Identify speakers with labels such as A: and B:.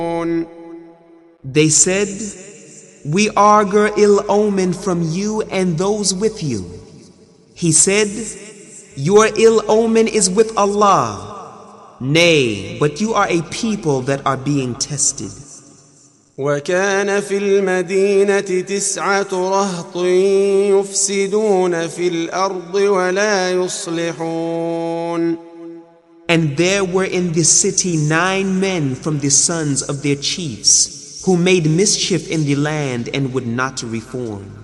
A: They said, "We augur ill omen from you and those with you." He said, "Your ill omen is with Allah. Nay, but you are a people that are being tested."
B: وكان في المدينة 9 رهط يفسدون في الأرض ولا يصلحون.
A: And there were in this city 9 men from the sons of their chiefs, who made mischief in the land and would not reform.